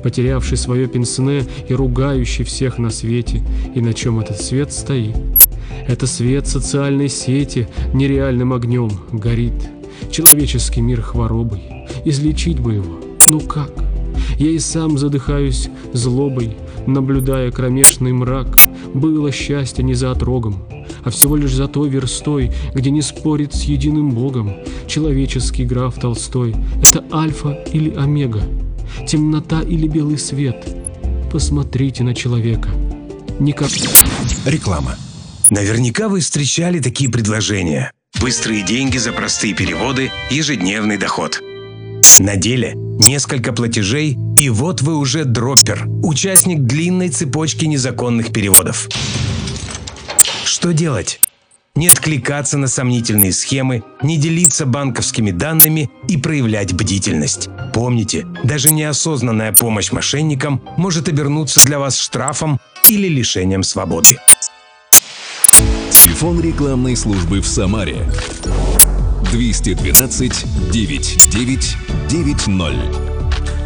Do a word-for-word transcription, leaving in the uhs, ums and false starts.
потерявший свое пенсне и ругающий всех на свете. И на чем этот свет стоит? Это свет социальной сети нереальным огнем горит. Человеческий мир хворобой, излечить бы его, ну как? Я и сам задыхаюсь злобой, наблюдая кромешный мрак. Было счастье не за отрогом, а всего лишь за той верстой, где не спорит с единым Богом человеческий граф Толстой. Это альфа или омега, темнота или белый свет. Посмотрите на человека. Никак... Реклама. Наверняка вы встречали такие предложения. Быстрые деньги за простые переводы, ежедневный доход. На деле несколько платежей, и вот вы уже дроппер, участник длинной цепочки незаконных переводов. Что делать? Не откликаться на сомнительные схемы, не делиться банковскими данными и проявлять бдительность. Помните, даже неосознанная помощь мошенникам может обернуться для вас штрафом или лишением свободы. Телефон рекламной службы в Самаре двести двенадцать девятьсот девять девять ноль.